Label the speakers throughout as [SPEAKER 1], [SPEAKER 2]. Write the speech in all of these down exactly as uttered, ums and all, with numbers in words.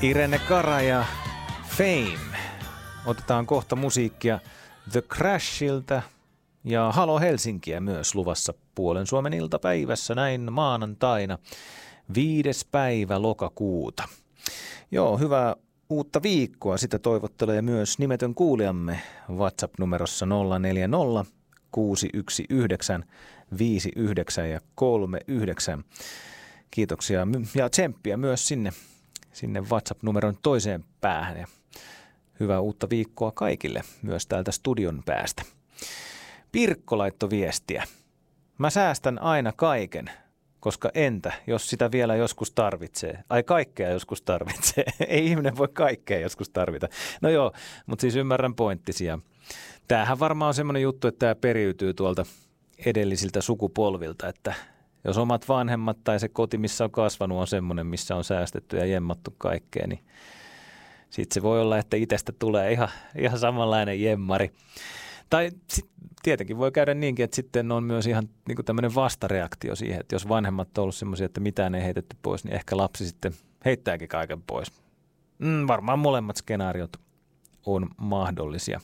[SPEAKER 1] Irene Cara ja Fame. Otetaan kohta musiikkia The Crashilta ja Halo Helsinkiä myös luvassa puolen Suomen iltapäivässä näin maanantaina viides päivä lokakuuta. Joo, hyvää uutta viikkoa. Sitä toivottelee myös nimetön kuulijamme WhatsApp-numerossa nolla neljä nolla kuusi yksi yhdeksän viisi yhdeksän ja kolme yhdeksän. Kiitoksia ja tsemppiä myös sinne, sinne WhatsApp-numeron toiseen päähän. Ja hyvää uutta viikkoa kaikille myös täältä studion päästä. Pirkko laittoi viestiä. Mä säästän aina kaiken, koska entä, jos sitä vielä joskus tarvitsee? Ai kaikkea joskus tarvitsee. Ei ihminen voi kaikkea joskus tarvita. No joo, mutta siis ymmärrän pointtisia. Tämähän varmaan on semmoinen juttu, että tämä periytyy tuolta edellisiltä sukupolvilta, että jos omat vanhemmat tai se koti, missä on kasvanut, on semmoinen, missä on säästetty ja jemmattu kaikkea, niin sitten se voi olla, että itsestä tulee ihan, ihan samanlainen jemmari. Tai sit, tietenkin voi käydä niinkin, että sitten on myös ihan niin kuin tämmöinen vastareaktio siihen, että jos vanhemmat on ollut semmoisia, että mitään ei heitetty pois, niin ehkä lapsi sitten heittääkin kaiken pois. Mm, varmaan molemmat skenaariot on mahdollisia.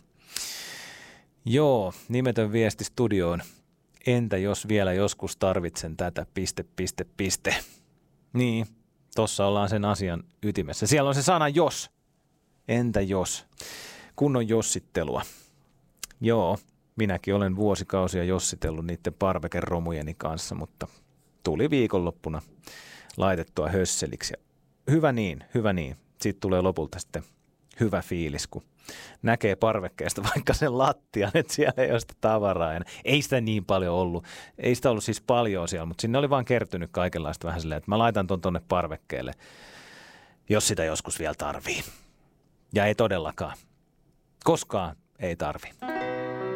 [SPEAKER 1] Joo, nimetön viesti studioon. Entä jos vielä joskus tarvitsen tätä, piste, piste, piste. Niin, tossa ollaan sen asian ytimessä. Siellä on se sana jos. Entä jos? Kunnon jossittelua. Joo, minäkin olen vuosikausia jossitellut niiden parvekeromujeni kanssa, mutta tuli viikonloppuna laitettua hösseliksi. Hyvä niin, hyvä niin. Siitä tulee lopulta sitten hyvä fiilis, kun näkee parvekkeesta vaikka sen lattian, että siellä ei ole sitä tavaraa. Ei sitä niin paljon ollut. Ei sitä ollut siis paljon siellä, mutta sinne oli vaan kertynyt kaikenlaista vähän silleen, että mä laitan ton tonne parvekkeelle, jos sitä joskus vielä tarvii. Ja ei todellakaan. Koskaan ei tarvi.